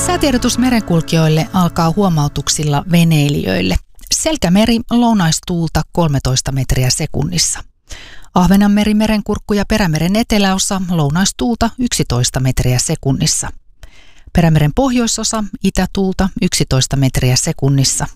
Säätiedotus merenkulkijoille alkaa huomautuksilla veneilijöille. Selkämeri lounaistuulta 13 metriä sekunnissa. Ahvenanmeri merenkurkku ja Perämeren eteläosa lounaistuulta 11 metriä sekunnissa. Perämeren pohjoisosa itätuulta 11 metriä sekunnissa.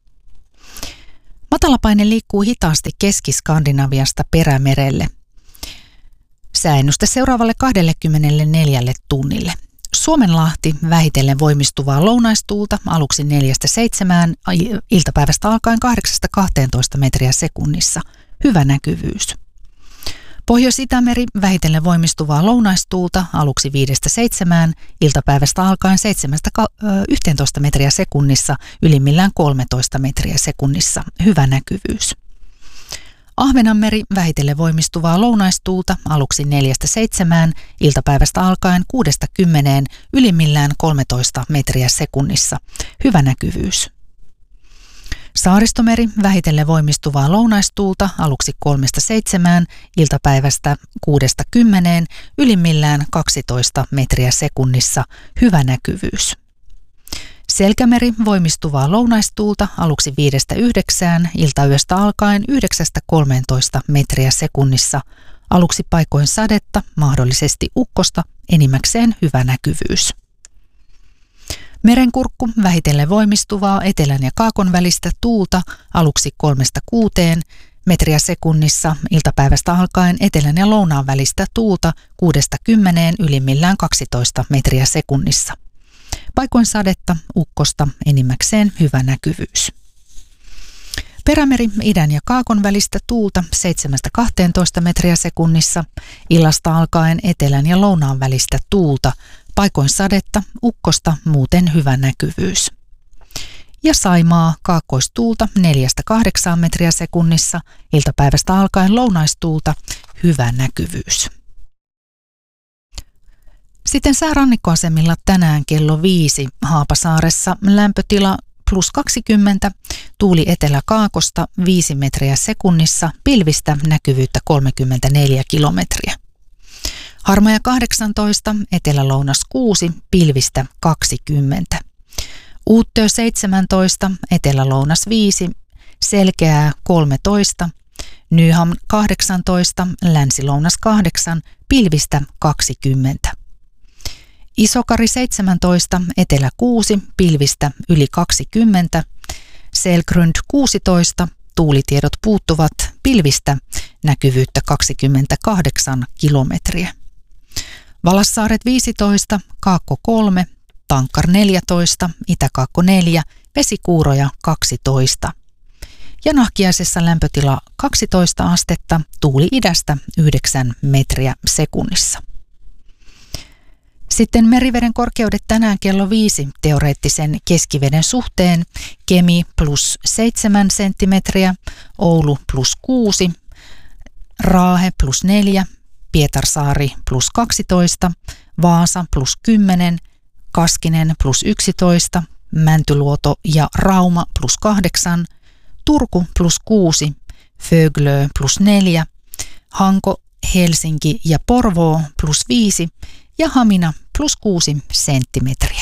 Matalapaine liikkuu hitaasti Keski-Skandinaviasta Perämerelle. Sääennuste seuraavalle 24 tunnille. Suomenlahti vähitellen voimistuvaa lounaistuulta aluksi 4-7, iltapäivästä alkaen 8-12 metriä sekunnissa. Hyvä näkyvyys. Pohjois-Itämeri vähitellen voimistuvaa lounaistuulta aluksi 5-7, iltapäivästä alkaen 7-11 metriä sekunnissa, ylimmillään 13 metriä sekunnissa. Hyvä näkyvyys. Ahvenanmeri vähitellen voimistuvaa lounaistuulta aluksi 4-7, iltapäivästä alkaen 6-10, ylimmillään 13 metriä sekunnissa. Hyvä näkyvyys. Saaristomeri vähitellen voimistuvaa lounaistuulta aluksi 3-7, iltapäivästä 6-10, ylimmillään 12 metriä sekunnissa. Hyvä näkyvyys. Selkämeri voimistuvaa lounaistuulta aluksi 5-9, iltayöstä alkaen 9-13 metriä sekunnissa. Aluksi paikoin sadetta, mahdollisesti ukkosta, enimmäkseen hyvä näkyvyys. Merenkurkku vähitellen voimistuvaa etelän ja kaakon välistä tuulta aluksi 3-6 metriä sekunnissa, iltapäivästä alkaen etelän ja lounaan välistä tuulta 6-10, ylimmillään 12 metriä sekunnissa. Paikoin sadetta, ukkosta, enimmäkseen hyvä näkyvyys. Perämeri idän ja kaakon välistä tuulta 7-12 metriä sekunnissa, illasta alkaen etelän ja lounaan välistä tuulta, paikoin sadetta, ukkosta, muuten hyvä näkyvyys. Ja Saimaa kaakkoistuulta 4-8 metriä sekunnissa, iltapäivästä alkaen lounaistuulta, hyvä näkyvyys. Sitten säärannikkoasemilla tänään kello 5 Haapasaaressa lämpötila +20, tuuli etelä-kaakosta 5 metriä sekunnissa, pilvistä näkyvyyttä 34 kilometriä. Harmaja 18, etelä-lounas 6, pilvistä 20. Uuttöö 17, etelä-lounas 5, selkeää 13. Nyham 18, länsi-lounas 8, pilvistä 20. Isokari 17, etelä 6, pilvistä yli 20. Selgrund 16, tuulitiedot puuttuvat, pilvistä näkyvyyttä 28 kilometriä. Valassaaret 15, Kaakko 3, Tankkar 14, Itä-Kaakko 4, Vesikuuroja 12. Ja Nahkiaisessa lämpötila 12 astetta, tuuli idästä 9 metriä sekunnissa. Sitten meriveden korkeudet tänään kello 5 teoreettisen keskiveden suhteen. Kemi +7 senttimetriä, Oulu +6, Raahe +4, Pietarsaari +12, Vaasa +10, Kaskinen +11, Mäntyluoto ja Rauma +8, Turku +6, Föglö +4, Hanko, Helsinki ja Porvoo +5 ja Hamina +6 senttimetriä.